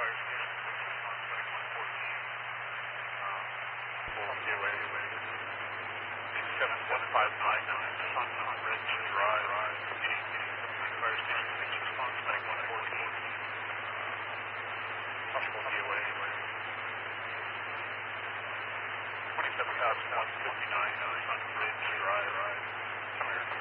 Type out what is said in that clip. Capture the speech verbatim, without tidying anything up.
fire station, response setting one fourteen, um, full K O A, eight seven one five nine, Sun Ridge Drive, fire station, response setting one fourteen, possible K O A, twenty-seven thousand one fifty-nine, Sun Ridge Drive,